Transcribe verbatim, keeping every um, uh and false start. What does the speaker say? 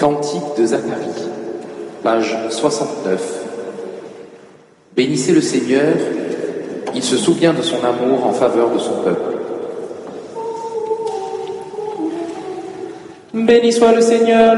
Cantique de Zacharie, page soixante-neuf. Bénissez le Seigneur, il se souvient de son amour en faveur de son peuple. Béni soit le Seigneur,